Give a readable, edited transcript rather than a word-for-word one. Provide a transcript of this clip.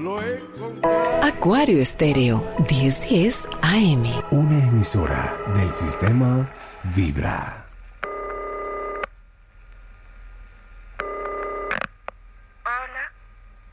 Acuario Estéreo, 1010 AM. Una emisora del sistema Vibra.